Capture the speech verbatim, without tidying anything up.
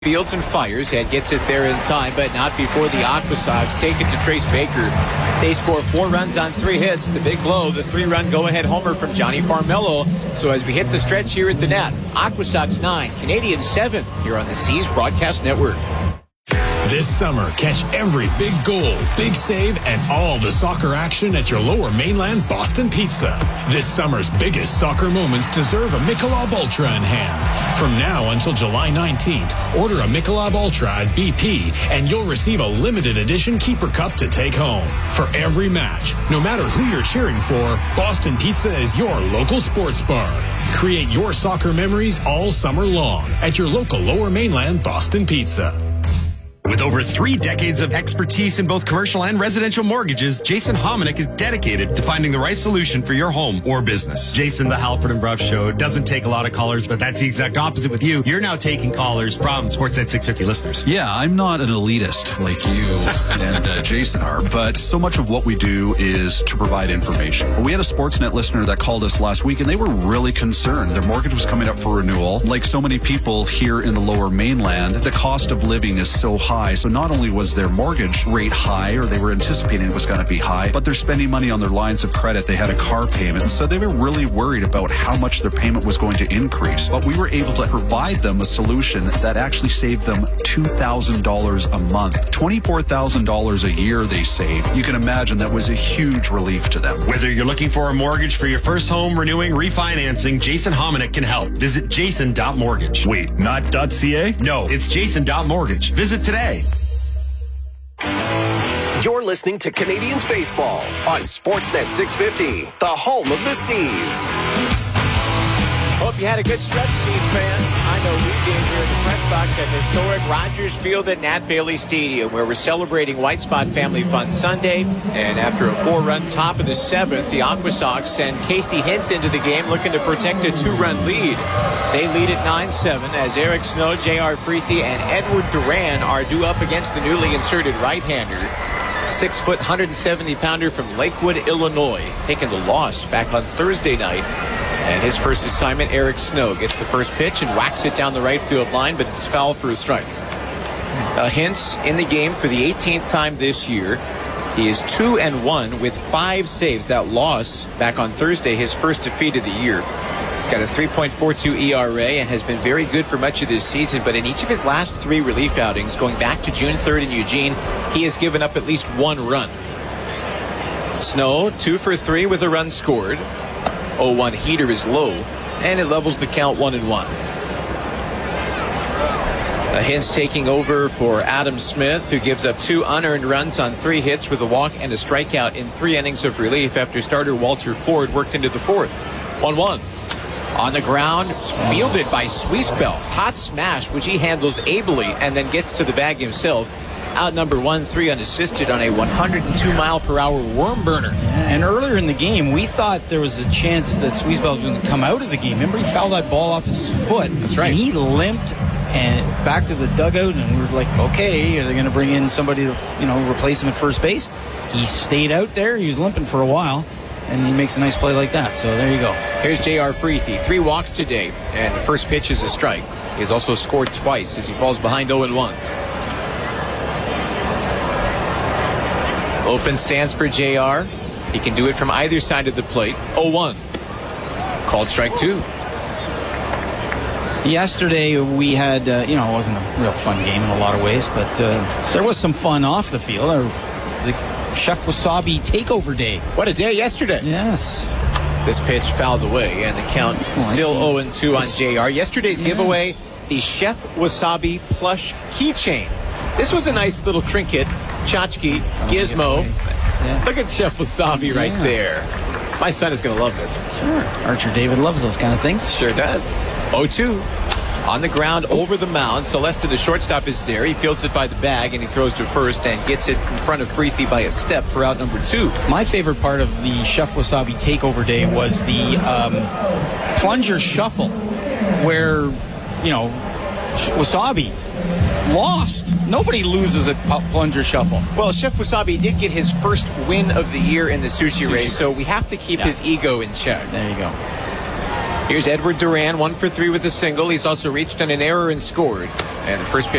Fields and fires and gets it there in time, but not before the Aqua Sox take it to Trace Baker. They score four runs on three hits. The big blow, the three-run go-ahead homer from Johnny Farmello. So as we hit the stretch here at the net, Aqua Sox nine, Canadians seven, here on the C's Broadcast Network. This summer, catch every big goal, big save, and all the soccer action at your Lower Mainland Boston Pizza. This summer's biggest soccer moments deserve a Michelob Ultra in hand. From now until July nineteenth, order a Michelob Ultra at B P, and you'll receive a limited edition Keeper Cup to take home. For every match, no matter who you're cheering for, Boston Pizza is your local sports bar. Create your soccer memories all summer long at your local Lower Mainland Boston Pizza. With over three decades of expertise in both commercial and residential mortgages, Jason Hominick is dedicated to finding the right solution for your home or business. Jason, the Halford and Bruff Show doesn't take a lot of callers, but that's the exact opposite with you. You're now taking callers from Sportsnet six fifty listeners. Yeah, I'm not an elitist like you and uh, Jason are, but so much of what we do is to provide information. We had a Sportsnet listener that called us last week, and they were really concerned. Their mortgage was coming up for renewal. Like so many people here in the Lower Mainland, the cost of living is so high. So not only was their mortgage rate high, or they were anticipating it was going to be high, but they're spending money on their lines of credit. They had a car payment, so they were really worried about how much their payment was going to increase. But we were able to provide them a solution that actually saved them two thousand dollars a month. twenty-four thousand dollars a year they saved. You can imagine that was a huge relief to them. Whether you're looking for a mortgage for your first home, renewing, refinancing, Jason Hominick can help. Visit jason dot mortgage. Wait, not .ca? No, it's jason dot mortgage. Visit today. You're listening to Canadians Baseball on Sportsnet six fifty, the home of the C's. Hope you had a good stretch, C's fans. I know we did here in the press box at historic Rogers Field at Nat Bailey Stadium, where we're celebrating White Spot Family Fun Sunday. And after a four-run top of the seventh, the Aqua Sox send Casey Hintz into the game looking to protect a two-run lead. They lead at nine seven as Eric Snow, J R Freethy, and Edward Duran are due up against the newly inserted right-hander. Six-foot, one hundred seventy pounder from Lakewood, Illinois, taking the loss back on Thursday night. And his first assignment, Eric Snow, gets the first pitch and whacks it down the right field line, but it's foul for a strike. Uh, Hintz in the game for the eighteenth time this year. He is two and one with five saves. That loss back on Thursday, his first defeat of the year. He's got a three point four two E R A and has been very good for much of this season, but in each of his last three relief outings, going back to June third in Eugene, he has given up at least one run. Snow, two for three with a run scored. oh one heater is low, and it levels the count one and one. A Hintz taking over for Adam Smith, who gives up two unearned runs on three hits with a walk and a strikeout in three innings of relief after starter Walter Ford worked into the fourth. one one. On the ground, fielded by Swiesbell. Hot smash, which he handles ably and then gets to the bag himself. Out number one, three unassisted on a one hundred two mile per hour worm burner. And earlier in the game, we thought there was a chance that Swiesbell was going to come out of the game. Remember, he fouled that ball off his foot. That's right. And he limped and back to the dugout, and we were like, okay, are they going to bring in somebody to, you know, replace him at first base? He stayed out there. He was limping for a while, and he makes a nice play like that. So there you go. Here's J R Freethy. Three walks today, and the first pitch is a strike. He has also scored twice as he falls behind oh and one. Open stance for J R. He can do it from either side of the plate. oh one. Called strike two. Yesterday we had, uh, you know, it wasn't a real fun game in a lot of ways, but uh, there was some fun off the field. Uh, the Chef Wasabi takeover day. What a day yesterday. Yes. This pitch fouled away, and the count oh, still oh and two on J R. Yesterday's yes. giveaway, the Chef Wasabi plush keychain. This was a nice little trinket. Tchotchke, Gizmo. Yeah. Look at Chef Wasabi right Yeah. there. My son is going to love this. Sure. Archer David loves those kind of things. Sure does. oh two. On the ground, over the mound. Celeste, the shortstop, is there. He fields it by the bag, and he throws to first and gets it in front of Freethy by a step for out number two. My favorite part of the Chef Wasabi takeover day was the um, plunger shuffle, where, you know, Wasabi lost. Nobody loses at plunger shuffle. Well, Chef Wasabi did get his first win of the year in the sushi, Sushi race, race. so we have to keep Yeah. his ego in check. There you go. Here's Edward Duran, one for three with a single. He's also reached on an error and scored. And the first pitch